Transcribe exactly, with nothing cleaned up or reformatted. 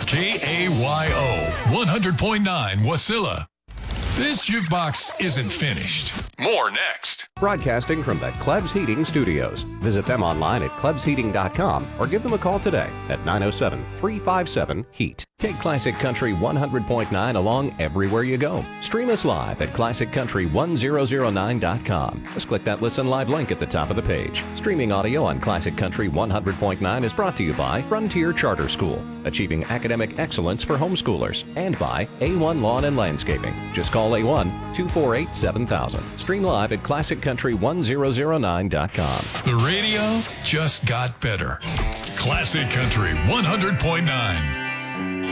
K A Y O, one hundred point nine Wasilla. This jukebox isn't finished. More next. Broadcasting from the Klebs Heating Studios. Visit them online at klebs heating dot com or give them a call today at nine oh seven, three five seven, HEAT. Take Classic Country one hundred point nine along everywhere you go. Stream us live at classic country one thousand nine dot com. Just click that Listen Live link at the top of the page. Streaming audio on Classic Country one hundred point nine is brought to you by Frontier Charter School, achieving academic excellence for homeschoolers, and by A one Lawn and Landscaping. Just call A one, two four eight, seven thousand. Stream live at classic country one thousand nine dot com. The radio just got better. Classic Country one hundred point nine.